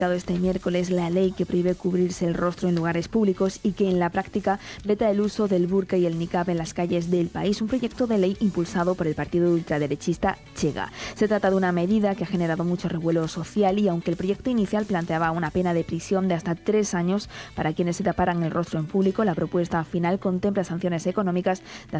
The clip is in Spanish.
Este miércoles la ley que prohíbe cubrirse el rostro en lugares públicos y que en la práctica veta el uso del burka y el niqab en las calles del país, un proyecto de ley impulsado por el partido ultraderechista Chega. Se trata de una medida que ha generado mucho revuelo social y aunque el proyecto inicial planteaba una pena de prisión de hasta 3 años para quienes se taparan el rostro en público, la propuesta final contempla sanciones económicas de